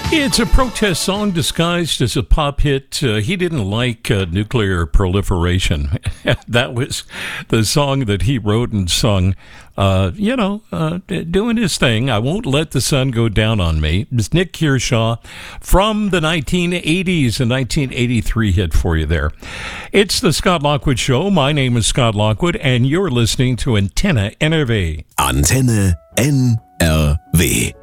It's a protest song disguised as a pop hit. He didn't like nuclear proliferation. That was the song that he wrote and sung, doing his thing. I Won't Let the Sun Go Down on Me. It was Nick Kershaw from the 1980s, a 1983 hit for you there. It's the Scott Lockwood Show. My name is Scott Lockwood, and you're listening to Antenne NRW. Antenne NRW.